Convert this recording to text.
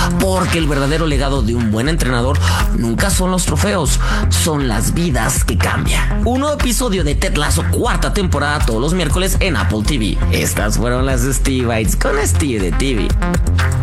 porque el verdadero legado de un buen entrenador nunca son los trofeos, son las vidas que cambian. Un nuevo episodio de Ted Lasso, cuarta temporada, todos los miércoles en Apple TV. Estas fueron las Steve Bites con Steve de TV.